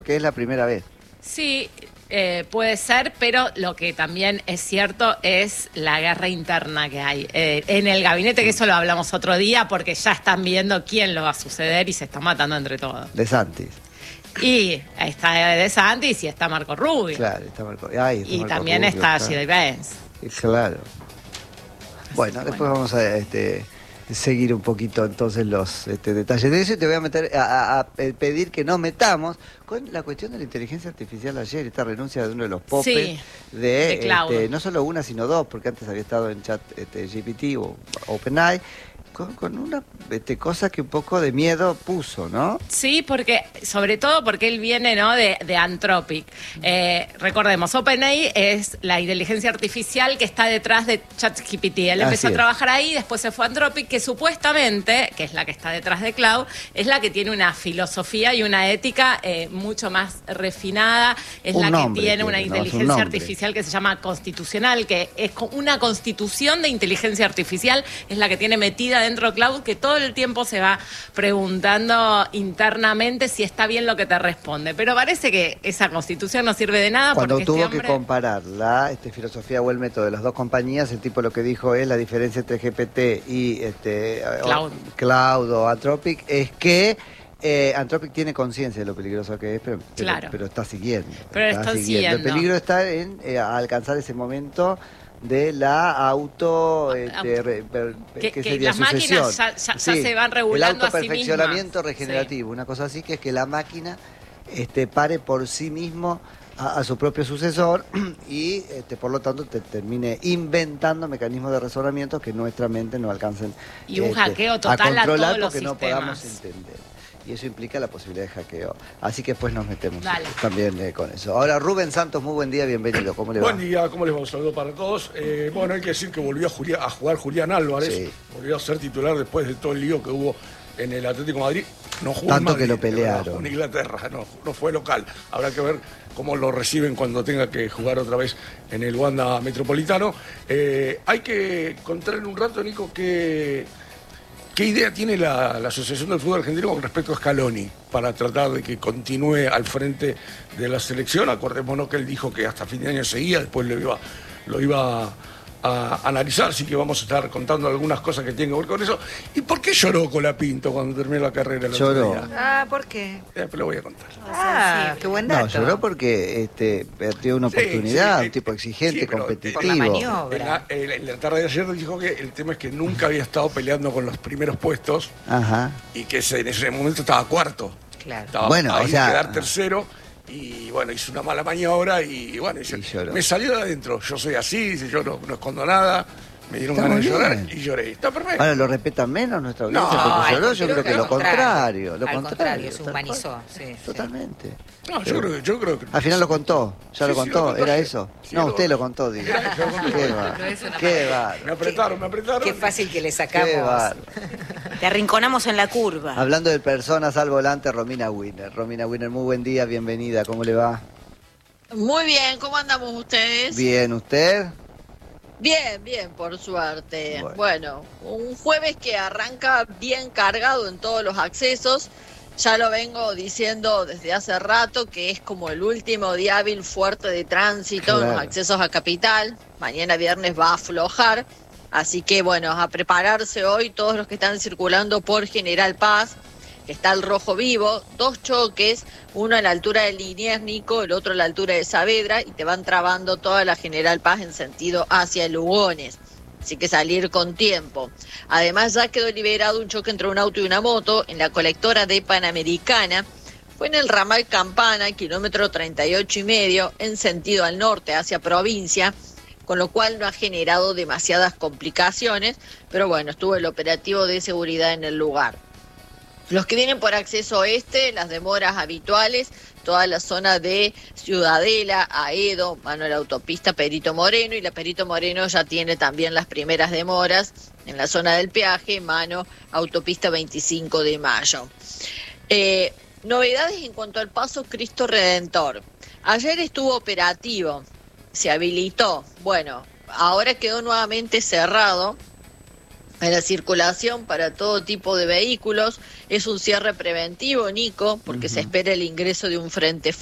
que es la primera vez. Sí, puede ser, pero lo que también es cierto es la guerra interna que hay en el gabinete, que eso lo hablamos otro día, porque ya están viendo quién lo va a suceder y se están matando entre todos. De Santis. Y está De Santis y está Marco Rubio. Claro, está Marco. Y Marco también Rubio, está claro. Gil Benz. Claro. Bueno, después vamos a seguir un poquito entonces los detalles de eso y te voy a pedir que nos metamos con la cuestión de la inteligencia artificial ayer, esta renuncia de uno de los popes Sí, de Cloud. no solo una sino dos, porque antes había estado en chat GPT o OpenAI, con una cosa que un poco de miedo puso, ¿no? Sí, porque sobre todo porque él viene, ¿no?, de Anthropic. Recordemos, OpenAI es la inteligencia artificial que está detrás de ChatGPT. Él empezó a trabajar ahí, después se fue a Anthropic, que supuestamente, que es la que está detrás de Cloud, es la que tiene una filosofía y una ética mucho más refinada, es la que tiene una inteligencia artificial que se llama constitucional, que es una constitución de inteligencia artificial, es la que tiene metida dentro de Cloud, que todo el tiempo se va preguntando internamente si está bien lo que te responde. Pero parece que esa constitución no sirve de nada. Cuando porque tuvo que comparar la filosofía o el método de las dos compañías, el tipo lo que dijo es la diferencia entre GPT y Cloud o Anthropic es que Anthropic tiene conciencia de lo peligroso que es, pero está siguiendo. Pero está siguiendo. El peligro está en alcanzar ese momento de la que sería las sucesión. Máquinas ya se van regulando a sí mismas. El autoperfeccionamiento regenerativo, una cosa así, que es que la máquina pare por sí mismo a su propio sucesor y por lo tanto te termine inventando mecanismos de razonamiento que nuestra mente no alcancen y un hackeo total a controlar a todos los porque no sistemas. podamos entender. Y eso implica la posibilidad de hackeo. Así que después nos metemos también con eso. Ahora, Rubén Santos, muy buen día, bienvenido. ¿Cómo le va? Buen día, ¿cómo les va? Un saludo para todos. Bueno, hay que decir que volvió a jugar Julián Álvarez. Sí. Volvió a ser titular después de todo el lío que hubo en el Atlético de Madrid. No jugó tanto en Madrid, que lo pelearon. En Inglaterra, no fue local. Habrá que ver cómo lo reciben cuando tenga que jugar otra vez en el Wanda Metropolitano. Hay que contar en un rato, Nico, ¿qué idea tiene la Asociación del Fútbol Argentino con respecto a Scaloni para tratar de que continúe al frente de la selección? Acordémonos que él dijo que hasta fin de año seguía, después lo iba a analizar, así que vamos a estar contando algunas cosas que tienen que ver con eso. ¿Y por qué lloró Colapinto cuando terminó la carrera el otro día? ¿Por qué? Pero lo voy a contar. Qué buen dato. No, lloró porque perdió una oportunidad, un tipo exigente, competitivo. Por la maniobra. En la tarde de ayer dijo que el tema es que nunca había estado peleando con los primeros puestos. Ajá. Y que en ese momento estaba cuarto. Claro. Estaba ahí quedar tercero. Y bueno, hizo una mala maniobra y bueno, dice, me salió de adentro. Yo soy así, dice, yo no escondo nada. Me dieron ganas de llorar y lloré. Está perfecto. Ahora, ¿lo respetan menos nuestra audiencia porque lloró? Yo creo que lo contrario. Al contrario, se humanizó. Sí, totalmente. No, yo creo que... Al final lo contó. ¿Ya lo contó? Sí, ¿Era eso? Sí, no, usted lo contó, digo. Qué va. Me apretaron. Qué fácil que le sacamos. Qué va. Te arrinconamos en la curva. Hablando de personas al volante, Romina Winner. Romina Winner, muy buen día, bienvenida. ¿Cómo le va? Muy bien, ¿cómo andamos ustedes? Bien, ¿usted? Bien, por suerte. Bueno, un jueves que arranca bien cargado en todos los accesos. Ya lo vengo diciendo desde hace rato que es como el último día hábil fuerte de tránsito en los accesos a Capital. Mañana viernes va a aflojar. Así que bueno, a prepararse hoy todos los que están circulando por General Paz, que está el rojo vivo, 2 choques, uno a la altura de Liniers, Nico, el otro a la altura de Saavedra, y te van trabando toda la General Paz en sentido hacia Lugones. Así que salir con tiempo. Además ya quedó liberado un choque entre un auto y una moto en la colectora de Panamericana. Fue en el ramal Campana, kilómetro 38,5, en sentido al norte, hacia provincia, con lo cual no ha generado demasiadas complicaciones, pero bueno, estuvo el operativo de seguridad en el lugar. Los que vienen por acceso oeste, las demoras habituales, toda la zona de Ciudadela, Aedo, mano a la autopista Perito Moreno, y la Perito Moreno ya tiene también las primeras demoras en la zona del peaje, mano autopista 25 de Mayo. Novedades en cuanto al paso Cristo Redentor. Ayer estuvo operativo, se habilitó, bueno, ahora quedó nuevamente cerrado en la circulación para todo tipo de vehículos. Es un cierre preventivo, Nico, porque se espera el ingreso de un frente